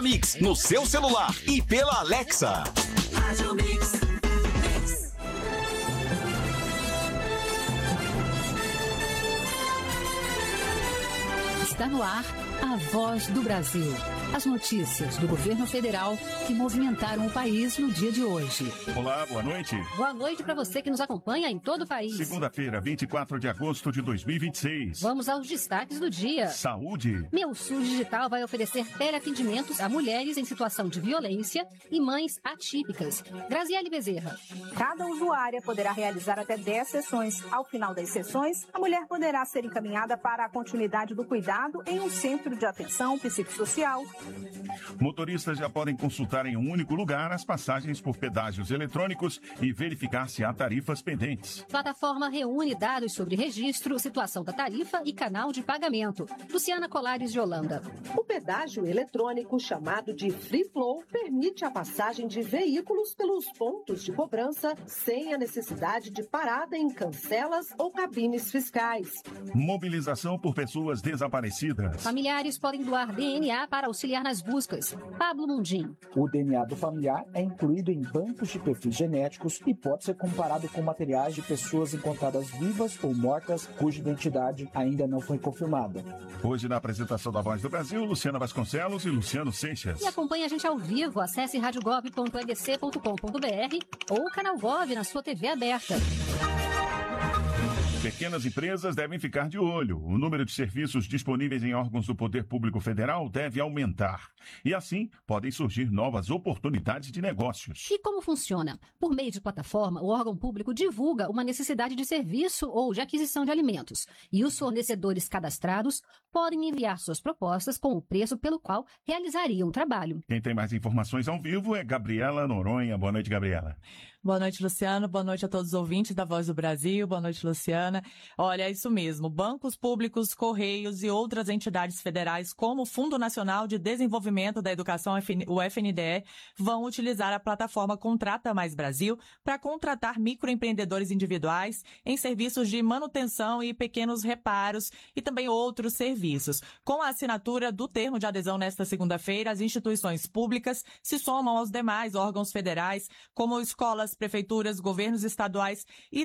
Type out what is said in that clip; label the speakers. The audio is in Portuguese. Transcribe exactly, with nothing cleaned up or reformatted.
Speaker 1: Mix no seu celular e pela Alexa.
Speaker 2: Rádio Mix.
Speaker 3: Está no ar a Voz do Brasil. As notícias do governo federal que movimentaram o país no dia de hoje.
Speaker 4: Olá, boa noite.
Speaker 3: Boa noite para você que nos acompanha em todo o país.
Speaker 4: Segunda-feira, vinte e quatro de agosto de dois mil e vinte e seis.
Speaker 3: Vamos aos destaques do dia.
Speaker 4: Saúde.
Speaker 3: Meu SUS Digital vai oferecer teleatendimentos a mulheres em situação de violência e mães atípicas. Graziele Bezerra.
Speaker 5: Cada usuária poderá realizar até dez sessões. Ao final das sessões, a mulher poderá ser encaminhada para a continuidade do cuidado em um centro de atenção psicossocial.
Speaker 4: Motoristas já podem consultar em um único lugar as passagens por pedágios eletrônicos e verificar se há tarifas pendentes.
Speaker 3: Plataforma reúne dados sobre registro, situação da tarifa e canal de pagamento. Luciana Colares de Holanda.
Speaker 6: O pedágio eletrônico, chamado de Free Flow, permite a passagem de veículos pelos pontos de cobrança sem a necessidade de parada em cancelas ou cabines fiscais.
Speaker 4: Mobilização por pessoas desaparecidas.
Speaker 3: Familiares podem doar D N A para auxiliar nas buscas. Pablo Mundim.
Speaker 7: O D N A do familiar é incluído em bancos de perfis genéticos e pode ser comparado com materiais de pessoas encontradas vivas ou mortas cuja identidade ainda não foi confirmada.
Speaker 4: Hoje, na apresentação da Voz do Brasil, Luciana Vasconcelos e Luciano Seixas.
Speaker 3: E acompanhe a gente ao vivo. Acesse rádio gov ponto e d c ponto com ponto b r ou o canal Gov na sua T V aberta.
Speaker 4: Pequenas empresas devem ficar de olho. O número de serviços disponíveis em órgãos do Poder Público Federal deve aumentar. E assim, podem surgir novas oportunidades de negócios.
Speaker 3: E como funciona? Por meio de plataforma, o órgão público divulga uma necessidade de serviço ou de aquisição de alimentos. E os fornecedores cadastrados podem enviar suas propostas com o preço pelo qual realizariam o trabalho.
Speaker 4: Quem tem mais informações ao vivo é Gabriela Noronha. Boa noite, Gabriela.
Speaker 8: Boa noite, Luciano. Boa noite a todos os ouvintes da Voz do Brasil. Boa noite, Luciana. Olha, é isso mesmo. Bancos públicos, Correios e outras entidades federais, como o Fundo Nacional de Desenvolvimento da Educação, o F N D E, vão utilizar a plataforma Contrata Mais Brasil para contratar microempreendedores individuais em serviços de manutenção e pequenos reparos e também outros serviços. Com a assinatura do termo de adesão nesta segunda-feira, as instituições públicas se somam aos demais órgãos federais, como escolas, prefeituras, governos estaduais e